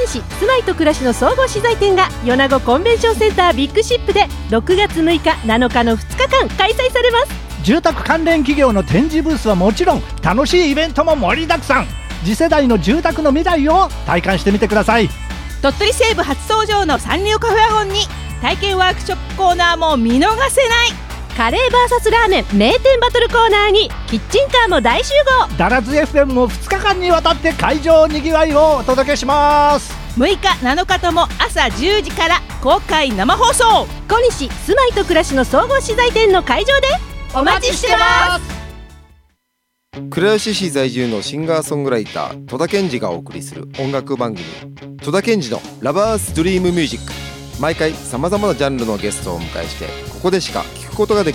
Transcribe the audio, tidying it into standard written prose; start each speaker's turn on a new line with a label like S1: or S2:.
S1: 西住まいと暮らしの総合資材展が米子コンベンションセンタービッグシップで6月6日7日の2日間開催されます。
S2: 住宅関連企業の展示ブースはもちろん、楽しいイベントも盛りだくさん。次世代の住宅の未来を体感してみてください。
S3: 鳥取西部初登場のサンリオカフェワゴンに体験ワークショップコーナーも見逃せない。
S1: カレー VS ラーメン名店バトルコーナーにキッチンカーも大集合。
S2: ダラズ FM も2日間にわたって会場にぎわいをお届けします。
S3: 6日7日とも朝10時から公開生放送。
S1: 小西住まいと暮らしの総合資材店の会場で
S3: お待ちしてます。
S4: 倉吉市在住のシンガーソングライター戸田健二がお送りする音楽番組戸田健二のラバースドリームミュージック。毎回さまざまなジャンルのゲストをお迎えして、ここでしか聞くことができ